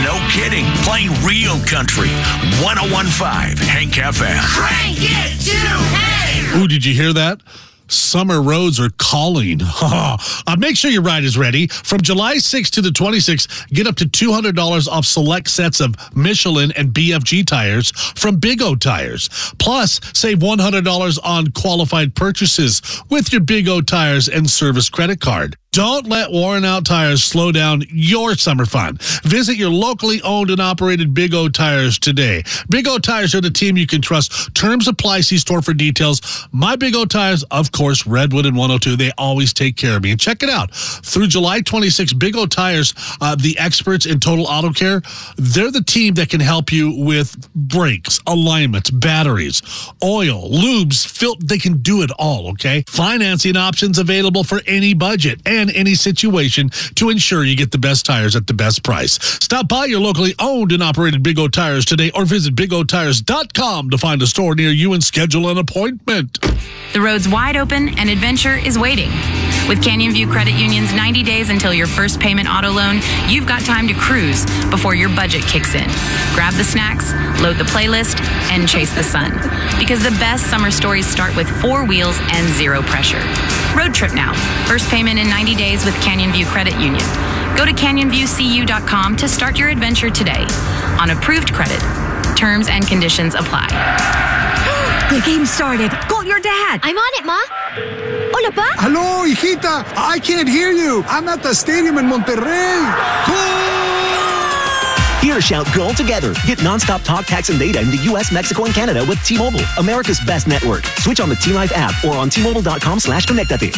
No kidding. Playing real country. 101.5 Hank FM. Crank it to Hank! Ooh, did you hear that? Summer roads are calling. Make sure your ride is ready. From July 6th to the 26th, get up to $200 off select sets of Michelin and BFG tires from Big O Tires. Plus, save $100 on qualified purchases with your Big O Tires and service credit card. Don't let worn out tires slow down your summer fun. Visit your locally owned and operated Big O Tires today. Big O Tires are the team you can trust. Terms apply. See store for details. My Big O Tires, of course, Redwood and 102, they always take care of me. And check it out. Through July 26, Big O Tires, the experts in total auto care, they're the team that can help you with brakes, alignments, batteries, oil, lubes, they can do it all, okay? Financing options available for any budget and any situation to ensure you get the best tires at the best price. Stop by your locally owned and operated Big O Tires today or visit bigotires.com to find a store near you and schedule an appointment. The road's wide open and adventure is waiting. With Canyon View Credit Union's 90 days until your first payment auto loan, you've got time to cruise before your budget kicks in. Grab the snacks, load the playlist, and chase the sun. Because the best summer stories start with 4 wheels and 0 pressure. Road trip now. First payment in 90 days with Canyon View Credit Union. Go to canyonviewcu.com to start your adventure today. On approved credit. Terms and conditions apply. The game started. Call your dad. I'm on it, Ma. Hola, Pa. Hello, hijita. I can't hear you. I'm at the stadium in Monterrey. Hear shout goal together. Get nonstop talk, text, and data in the U.S., Mexico, and Canada with T-Mobile, America's best network. Switch on the T-Life app or on T-Mobile.com/connectate.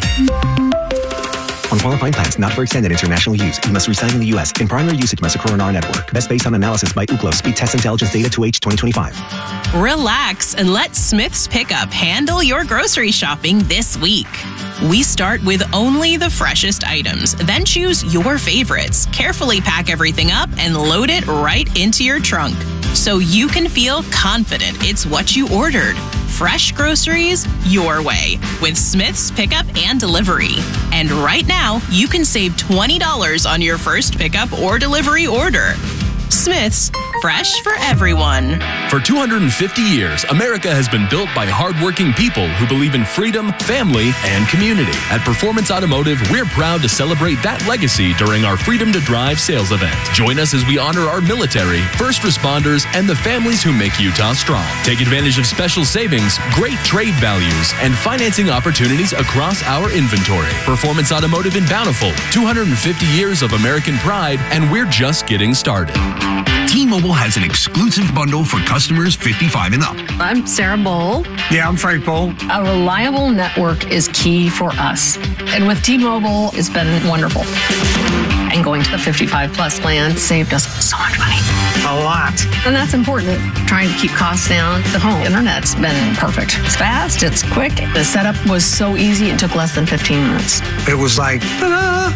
On qualifying plans, not for extended international use. You must reside in the U.S. In primary usage must occur on our network. Best based on analysis by Ookla. Speed test intelligence data 2H 2025. Relax and let Smith's Pickup handle your grocery shopping this week. We start with only the freshest items, then choose your favorites. Carefully pack everything up and load it right into your trunk so you can feel confident it's what you ordered. Fresh groceries your way with Smith's Pickup and Delivery. And right now, you can save $20 on your first pickup or delivery order. Smith's, fresh for everyone. For 250 years, America has been built by hardworking people who believe in freedom, family, and community. At Performance Automotive, we're proud to celebrate that legacy during our Freedom to Drive sales event. Join us as we honor our military, first responders, and the families who make Utah strong. Take advantage of special savings, great trade values, and financing opportunities across our inventory. Performance Automotive in Bountiful, 250 years of American pride, and we're just getting started. T-Mobile has an exclusive bundle for customers 55 and up. I'm Sarah Bowl. Yeah, I'm Frank Bowl. A reliable network is key for us. And with T-Mobile, it's been wonderful. And going to the 55 plus plan saved us so much money. A lot. And that's important. Trying to keep costs down. The home internet's been perfect. It's fast, it's quick. The setup was so easy, it took less than 15 minutes. It was like, ta-da!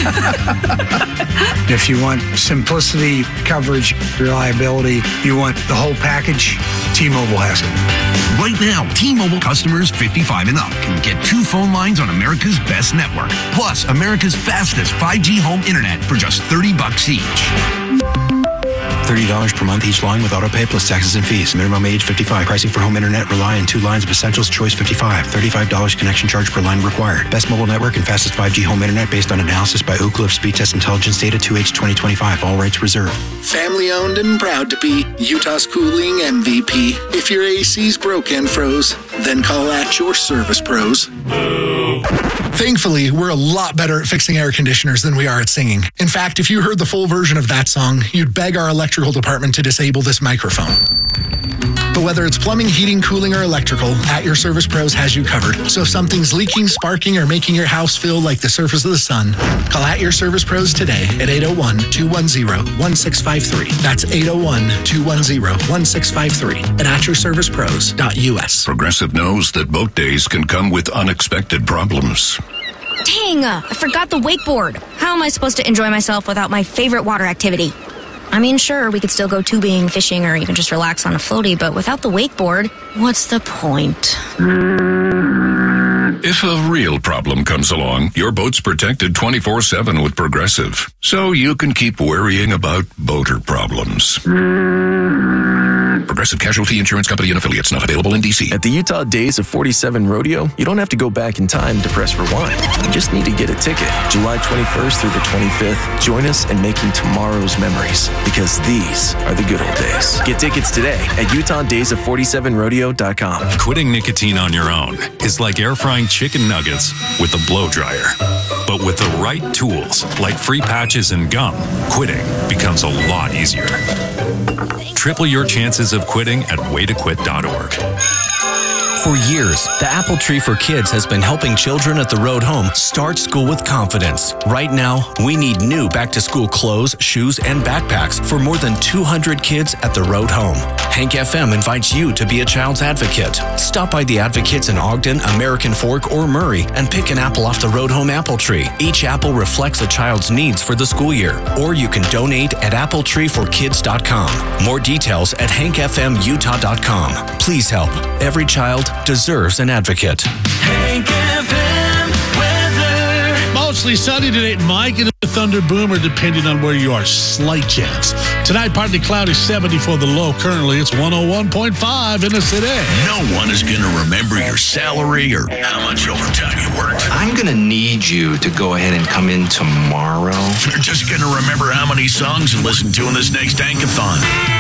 If you want simplicity, coverage, reliability, you want the whole package, T-Mobile has it. Right now, T-Mobile customers 55 and up can get 2 phone lines on America's best network, plus America's fastest 5G home internet for just $30 each. $30 per month each line with autopay plus taxes and fees. Minimum age 55. Pricing for home internet rely on 2 lines of Essentials Choice 55. $35 connection charge per line required. Best mobile network and fastest 5G home internet based on analysis by Ookla of Speed Test Intelligence Data 2H 2025. All rights reserved. Family owned and proud to be Utah's cooling MVP. If your AC's broke and froze, then call at your service pros. Thankfully, we're a lot better at fixing air conditioners than we are at singing. In fact, if you heard the full version of that song, you'd beg our electrical department to disable this microphone. But whether it's plumbing, heating, cooling, or electrical, At Your Service Pros has you covered. So if something's leaking, sparking, or making your house feel like the surface of the sun, call At Your Service Pros today at 801-210-1653. That's 801-210-1653 at atyourservicepros.us. Progressive knows that boat days can come with unexpected problems. Dang, I forgot the wakeboard. How am I supposed to enjoy myself without my favorite water activity? I mean, sure, we could still go tubing, fishing, or even just relax on a floaty, but without the wakeboard, what's the point? If a real problem comes along, your boat's protected 24/7 with Progressive. So you can keep worrying about boater problems. Progressive Casualty Insurance Company and Affiliates, not available in D.C. At the Utah Days of 47 Rodeo, you don't have to go back in time to press rewind. You just need to get a ticket. July 21st through the 25th, join us in making tomorrow's memories, because these are the good old days. Get tickets today at UtahDaysOf47Rodeo.com. Quitting nicotine on your own is like air frying chicken nuggets with a blow dryer. But with the right tools, like free patches and gum, quitting becomes a lot easier. Triple your chances of quitting at waytoquit.org. For years, the Apple Tree for Kids has been helping children at the Road Home start school with confidence. Right now, we need new back-to-school clothes, shoes, and backpacks for more than 200 kids at the Road Home. Hank FM invites you to be a child's advocate. Stop by the Advocates in Ogden, American Fork, or Murray and pick an apple off the Road Home Apple Tree. Each apple reflects a child's needs for the school year. Or you can donate at appletreeforkids.com. More details at hankfmutah.com. Please help. Every child deserves an advocate. Hank FM weather. Mostly sunny today. Mike and the Thunder Boomer, depending on where you are. Slight chance. Tonight, partly cloudy, 70 for the low. Currently, it's 101.5 in the city. No one is going to remember your salary or how much overtime you worked. I'm going to need you to go ahead and come in tomorrow. You're just going to remember how many songs you listened to in this next Hankathon.